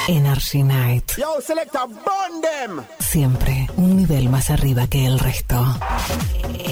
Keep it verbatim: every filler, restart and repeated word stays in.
Energy Night. Yo, selecta, burn them. Siempre un nivel más arriba que el resto.